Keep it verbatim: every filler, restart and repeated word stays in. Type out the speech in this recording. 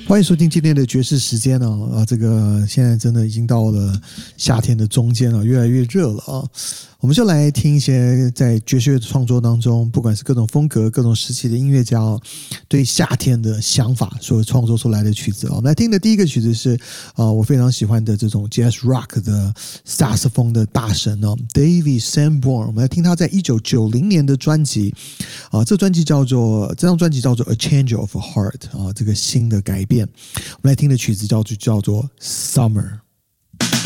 欢迎收听今天的爵士时间哦啊，这个现在真的已经到了夏天的中间了，越来越热了啊。我们就来听一些在爵士乐创作当中，不管是各种风格、各种时期的音乐家哦，对夏天的想法所创作出来的曲子哦。我们来听的第一个曲子是啊，我非常喜欢的这种 Jazz Rock 的萨克斯风的大神哦 ，David Sanborn。我们来听他在一九九零年的专辑啊，这专辑叫做这张专辑叫做 A Change of Heart 啊，这个新的改变。我们来听的曲子叫做叫做 Summer。